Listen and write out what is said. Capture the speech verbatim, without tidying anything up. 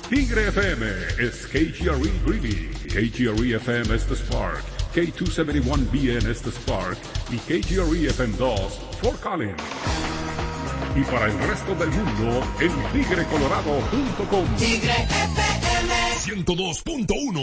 Tigre F M es K G R E Greeley, K G R E F M Estes Park, K doscientos setenta y uno B N Estes Park y K G R E F M dos Fort Collins. Y para el resto del mundo en tigre colorado punto com. Tigre F M ciento dos punto uno